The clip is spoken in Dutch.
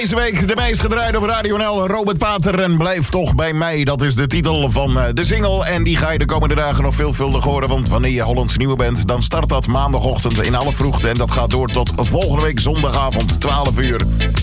Deze week de meest gedraaid op Radio NL. Robert Pater en Blijf toch bij mij. Dat is de titel van de single. En die ga je de komende dagen nog veelvuldig horen. Want wanneer je Hollandse Nieuwe bent, dan start dat maandagochtend in alle vroegte. En dat gaat door tot volgende week zondagavond 12 uur.